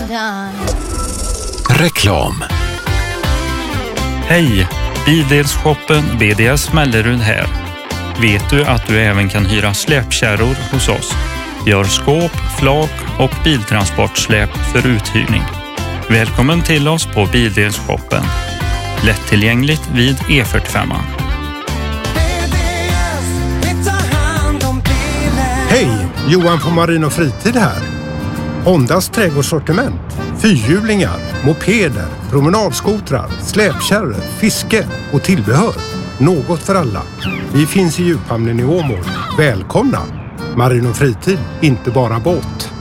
Reklam. Hej, Bildelshoppen BDS Mellerud här. Vet du att du även kan hyra släpkärror hos oss? Vi har skåp, flak och biltransportsläp för uthyrning. Välkommen till oss på Bildelshoppen. Lättillgängligt vid E45. Hej, Johan på Marin och Fritid här. Hondas trädgårdssortiment, fyrhjulingar, mopeder, promenadskotrar, släpkärror, fiske och tillbehör. Något för alla. Vi finns i djuphamnen i Åmål. Välkomna! Marin och Fritid, inte bara båt.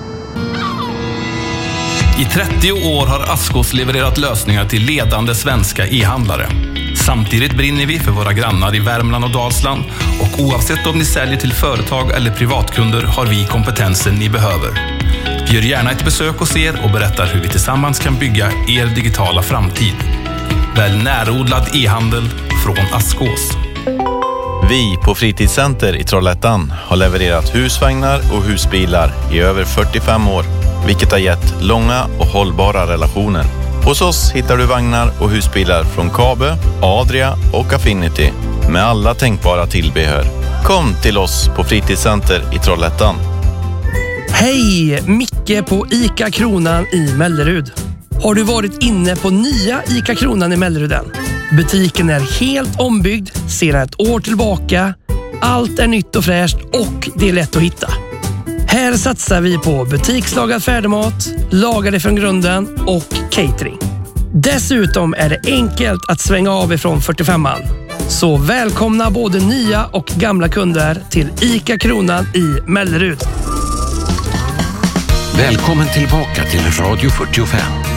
I 30 år har Askås levererat lösningar till ledande svenska e-handlare. Samtidigt brinner vi för våra grannar i Värmland och Dalsland, och oavsett om ni säljer till företag eller privatkunder har vi kompetensen ni behöver. Vi gör gärna ett besök hos er och berättar hur vi tillsammans kan bygga er digitala framtid. Välj närodlad e-handel från Askås. Vi på Fritidscenter i Trollhättan har levererat husvagnar och husbilar i över 45 år, vilket har gett långa och hållbara relationer. Hos oss hittar du vagnar och husbilar från Kabe, Adria och Affinity med alla tänkbara tillbehör. Kom till oss på Fritidscenter i Trollhättan. Hej, Micke på ICA Kronan i Mellerud. Har du varit inne på nya ICA Kronan i Melleruden? Butiken är helt ombyggd sedan ett år tillbaka. Allt är nytt och fräscht och det är lätt att hitta. Här satsar vi på butikslagad färdigmat, lagade från grunden och catering. Dessutom är det enkelt att svänga av ifrån 45an. Så välkomna både nya och gamla kunder till ICA Kronan i Mellerud. Välkommen tillbaka till Radio 45.